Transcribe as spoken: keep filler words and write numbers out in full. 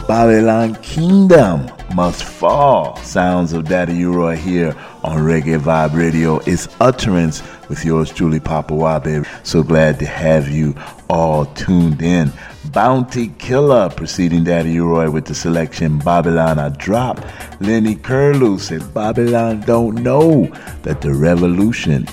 Babylon Kingdom must fall. Sounds of Daddy U-Roy here on Reggae Vibe Radio. It's Utterance with yours truly, Papa Wabe. So glad to have you all tuned in. Bounty Killer preceding Daddy U-Roy with the selection Babylon I Drop. Lenny Curlew said Babylon don't know that the revolution